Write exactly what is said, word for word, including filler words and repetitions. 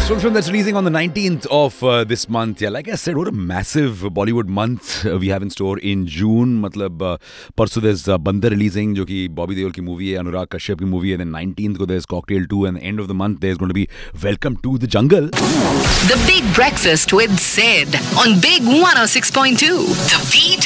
Film film that's releasing on the nineteenth of uh, this month. Yeah, like I said, what a massive Bollywood month uh, we have in store in June. मतलब uh, परसों there's uh, बंदर releasing जो कि Bobby Deol की movie है, अनुराग कश्यप की movie है. Then nineteenth को there's Cocktail two, and the end of the month there's going to be Welcome to the Jungle. The Big Breakfast with Sid on Big one oh six point two. The Beat